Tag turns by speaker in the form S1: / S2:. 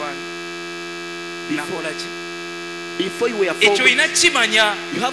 S1: wange
S2: Before-
S1: nakola ki
S2: Before you were
S1: ekyo
S2: formed,
S1: olina kimanya
S2: you have